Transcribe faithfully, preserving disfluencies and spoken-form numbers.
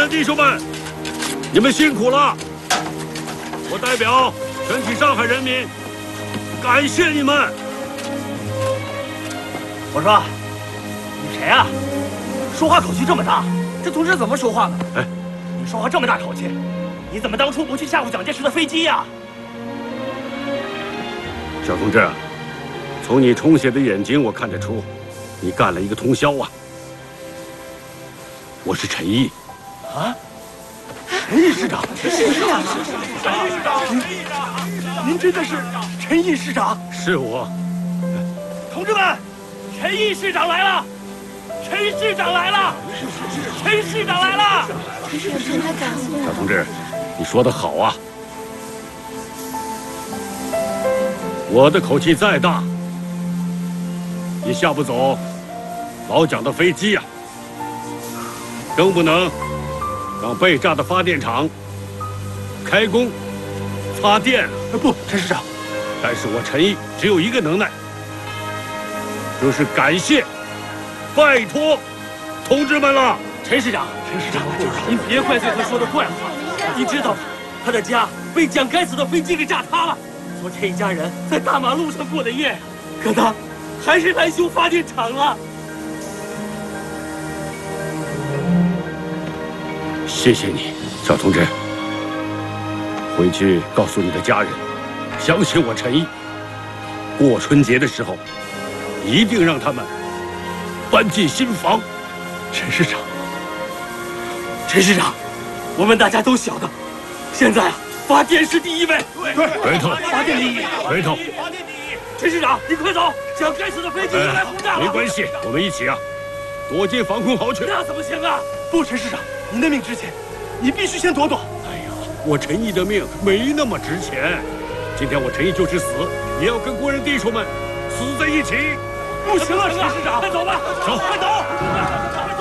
人弟兄们，你们辛苦了！我代表全体上海人民感谢你们。 我说，你谁啊？说话口气这么大，这同志怎么说话呢？ 哎， 你说话这么大口气，你怎么当初不去吓唬蒋介石的飞机呀？ 小同志，从你充血的眼睛，我看得出，你干了一个通宵啊！我是陈毅。 啊？陈毅市长，陈毅市长，陈毅市长，您真的是陈毅市长？ 是我。 同志们，陈毅市长来了！陈市长来了！陈市长来了！ 小同志，你说得好啊！我的口气再大，也吓不走老蒋的飞机呀、啊，更不能让被炸的发电厂开工发电了。 不，陈市长， 但是我陈毅只有一个能耐，就是感谢、拜托同志们了。 陈市长，陈市长，您别怪罪他说的怪话。你知道吗？他的家被蒋该死的飞机给炸塌了。昨天一家人在大马路上过的夜，可他还是来修发电厂了。 谢谢你，小同志。回去告诉你的家人，相信我陈毅。过春节的时候，一定让他们搬进新房。 陈市长，陈市长，我们大家都晓得，现在啊，发电是第一位。 对，回头发电第一， 回头。 发电第一。陈市长，你快走，蒋该死的飞机又来轰炸了。 没关系，我们一起啊，躲进防空壕去。 那怎么行啊？不，陈市长，您的命值钱，你必须先躲躲。 哎呀，我陈毅的命没那么值钱。今天我陈毅就是死，也要跟国人弟兄们死在一起。 不行了，陈市长，快走吧， 走， 快走。